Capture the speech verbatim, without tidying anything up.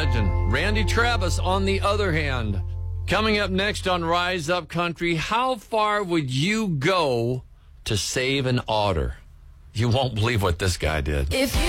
legend. Randy Travis, on the other hand. Coming up next on Rise Up Country, how far would you go to save an otter? You won't believe what this guy did. If you